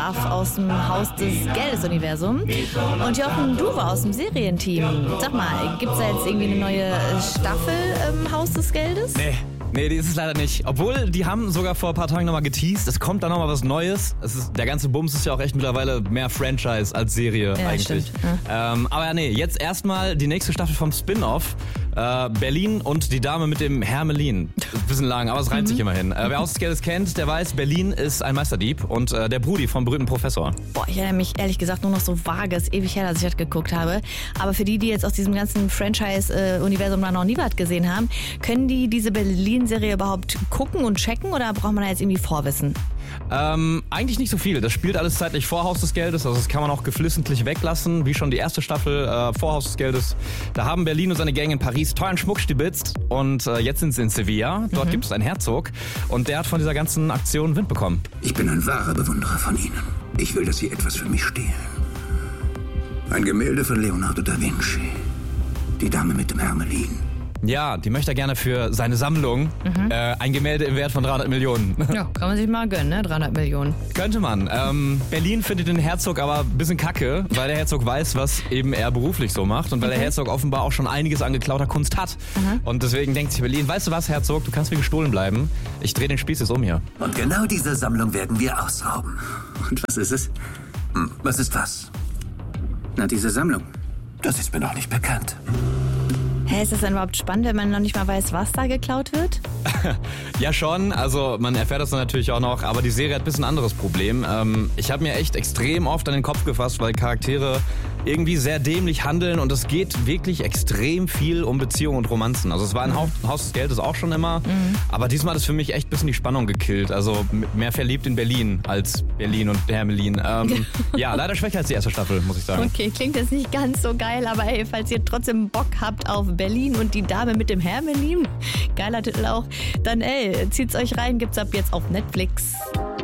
Stuff aus dem Haus des Geldes-Universum. Und Jochen, du warst aus dem Serienteam. Sag mal, gibt's da jetzt irgendwie eine neue Staffel im Haus des Geldes? Nee, die ist es leider nicht. Obwohl, die haben sogar vor ein paar Tagen nochmal geteased. Es kommt da nochmal was Neues. Der ganze Bums ist ja auch echt mittlerweile mehr Franchise als Serie eigentlich. Stimmt, ja. Aber nee, jetzt erstmal die nächste Staffel vom Spin-Off. Berlin und die Dame mit dem Hermelin. Ein bisschen lang, aber es reimt sich immerhin. Wer Haus des Geldes kennt, der weiß, Berlin ist ein Meisterdieb und der Brudi vom berühmten Professor. Boah, ich erinnere mich ehrlich gesagt nur noch so vage. Ist ewig her, dass ich das geguckt habe. Aber für die jetzt aus diesem ganzen Franchise-Universum noch nie was gesehen haben, können die diese Berlin-Serie überhaupt gucken und checken oder braucht man da jetzt irgendwie Vorwissen? Eigentlich nicht so viel. Das spielt alles zeitlich vor Haus des Geldes, also das kann man auch geflissentlich weglassen, wie schon die erste Staffel vor Haus des Geldes. Da haben Berlin und seine Gang in Paris teuren Schmuck stibitzt und jetzt sind sie in Sevilla. Dort gibt es einen Herzog und der hat von dieser ganzen Aktion Wind bekommen. Ich bin ein wahrer Bewunderer von Ihnen. Ich will, dass Sie etwas für mich stehlen. Ein Gemälde von Leonardo da Vinci. Die Dame mit dem Hermelin. Ja, die möchte er gerne für seine Sammlung ein Gemälde im Wert von 300 Millionen. Ja, kann man sich mal gönnen, ne? 300 Millionen. Könnte man. Berlin findet den Herzog aber ein bisschen kacke, weil der Herzog weiß, was eben er beruflich so macht und weil der Herzog offenbar auch schon einiges an geklauter Kunst hat. Und deswegen denkt sich Berlin, weißt du was, Herzog, du kannst mir gestohlen bleiben. Ich drehe den Spieß jetzt um hier. Und genau diese Sammlung werden wir ausrauben. Und was ist es? Was ist was? Na, diese Sammlung. Das ist mir noch nicht bekannt. Hä, ist das denn überhaupt spannend, wenn man noch nicht mal weiß, was da geklaut wird? Ja schon, also man erfährt das dann natürlich auch noch, aber die Serie hat ein bisschen ein anderes Problem. Ich habe mir echt extrem oft an den Kopf gefasst, weil Charaktere irgendwie sehr dämlich handeln und es geht wirklich extrem viel um Beziehungen und Romanzen. Also es war ein Haus des Geldes auch schon immer, aber diesmal ist für mich echt ein bisschen die Spannung gekillt. Also mehr verliebt in Berlin als Berlin und Hermelin. Ja, leider schwächer als die erste Staffel, muss ich sagen. Okay, klingt jetzt nicht ganz so geil, aber hey, falls ihr trotzdem Bock habt auf Berlin und die Dame mit dem Hermelin, geiler Titel auch, dann zieht's euch rein, gibt's ab jetzt auf Netflix.